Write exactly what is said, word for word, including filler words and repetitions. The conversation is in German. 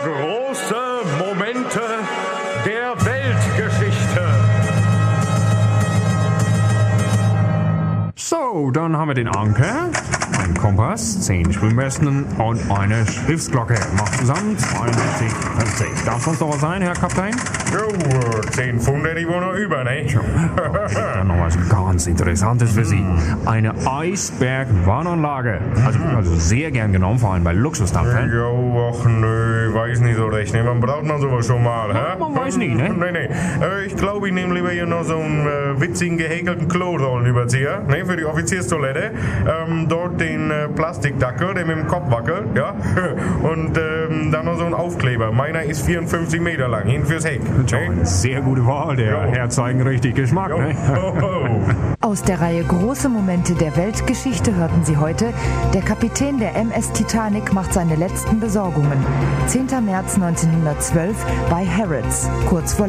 Große Momente der Weltgeschichte. So, dann haben wir den Anker, einen Kompass, zehn Schwimmwesten und eine Schiffsglocke. Macht zusammen zweiundsiebzig fünfzig. Darf sonst noch was sein, Herr Kapitän? Jo, zehn Pfund hätte ich wohl noch über, ne? Dann noch was ganz Interessantes für Sie. Eine Eisbergwarnanlage. Also, also sehr gern genommen, vor allem bei Luxusdampfern. Jo, ach nö, weiß nicht so recht. Ne? Man braucht man sowas schon mal, hä? Man weiß nie, ne? Nee, nee. Äh, ich glaube, ich nehme lieber hier noch so einen äh, witzigen, gehäkelten Klorollenüberzieher, ne? Für die Offizierstoilette. Ähm, dort den äh, Plastikdackel, der mit dem Kopf wackelt, ja? Und ähm, dann noch so ein Aufkleber. Meiner ist vierundfünfzig Meter lang, hin fürs Heck. Eine sehr gute Wahl, der Jo. Herr zeigen richtig Geschmack, Jo. ne? Ho, ho. Aus der Reihe Große Momente der Weltgeschichte hörten Sie heute, der Kapitän der M S Titanic macht seine letzten Besorgungen. zehnter März neunzehnhundertzwölf bei Harrods, kurz vor